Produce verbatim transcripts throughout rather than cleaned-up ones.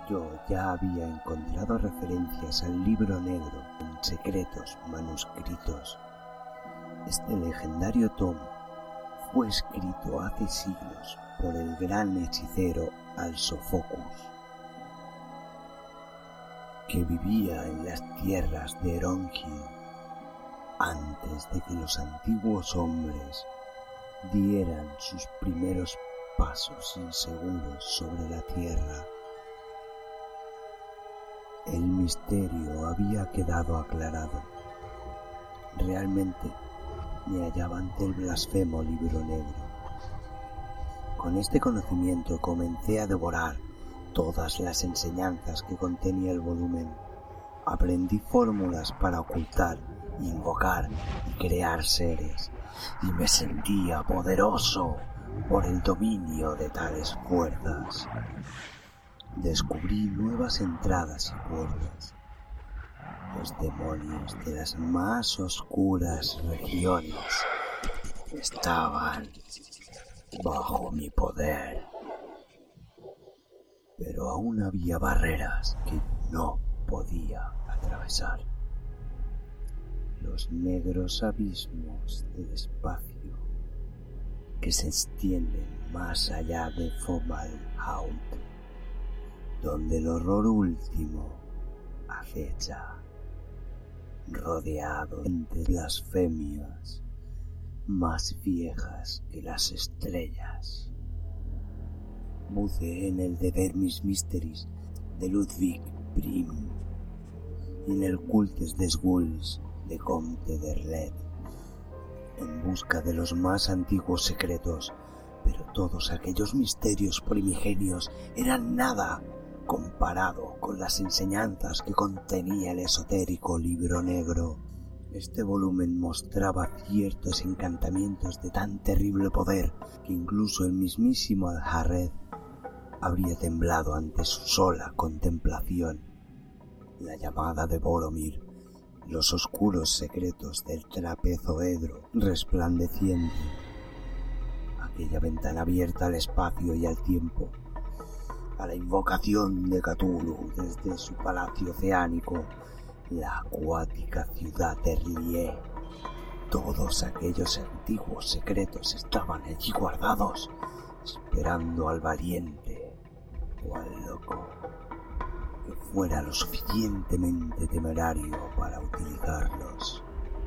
Yo ya había encontrado referencias al libro negro en secretos manuscritos. Este legendario tomo fue escrito hace siglos por el gran hechicero Al-Sofocus, que vivía en las tierras de Eronhil antes de que los antiguos hombres dieran sus primeros pasos inseguros sobre la tierra. El misterio había quedado aclarado. Realmente me hallaba ante el blasfemo libro negro. Con este conocimiento comencé a devorar todas las enseñanzas que contenía el volumen. Aprendí fórmulas para ocultar, invocar y crear seres, y me sentía poderoso por el dominio de tales fuerzas. Descubrí nuevas entradas y puertas. Los demonios de las más oscuras regiones estaban bajo mi poder. Pero aún había barreras que no podía atravesar. Los negros abismos del espacio que se extienden más allá de Fomalhaut, donde el horror último acecha, rodeado de blasfemias más viejas que las estrellas. Buceé en el de Vermis Mysteries de Ludwig Prim y en el Cultes des Ghouls de Comte de Rlet, en busca de los más antiguos secretos, pero todos aquellos misterios primigenios eran nada comparado con las enseñanzas que contenía el esotérico libro negro. Este volumen mostraba ciertos encantamientos de tan terrible poder que incluso el mismísimo Alharred habría temblado ante su sola contemplación. La llamada de Boromir, los oscuros secretos del trapezoedro resplandeciente, aquella ventana abierta al espacio y al tiempo, a la invocación de Cthulhu desde su palacio oceánico, la acuática ciudad de R'lyeh. Todos aquellos antiguos secretos estaban allí guardados, esperando al valiente o al loco que fuera lo suficientemente temerario para utilizarlos.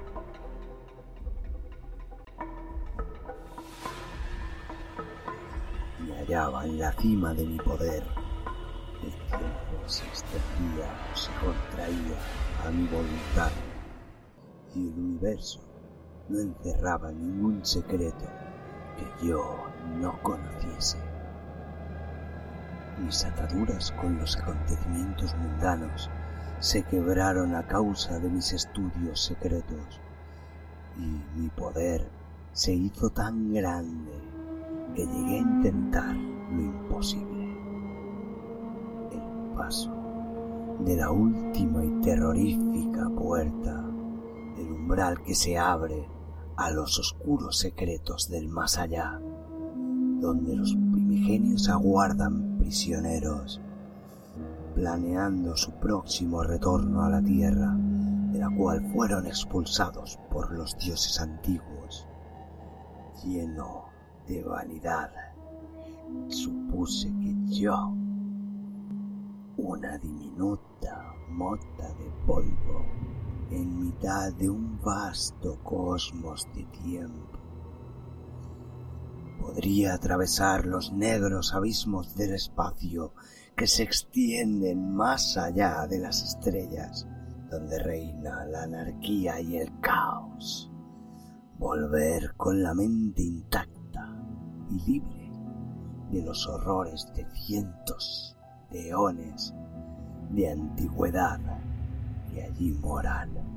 Me hallaba en la cima de mi poder. El tiempo se extendía o se contraía a mi voluntad, y el universo no encerraba ningún secreto que yo no conociese. Mis ataduras con los acontecimientos mundanos se quebraron a causa de mis estudios secretos, y mi poder se hizo tan grande que llegué a intentar lo imposible. El paso de la última y terrorífica puerta, el umbral que se abre a los oscuros secretos del más allá, donde los primigenios aguardan prisioneros, planeando su próximo retorno a la tierra, de la cual fueron expulsados por los dioses antiguos. Lleno de vanidad, supuse que yo, una diminuta mota de polvo en mitad de un vasto cosmos de tiempo, podría atravesar los negros abismos del espacio que se extienden más allá de las estrellas, donde reina la anarquía y el caos, volver con la mente intacta y libre de los horrores de cientos de eones de antigüedad que allí moran.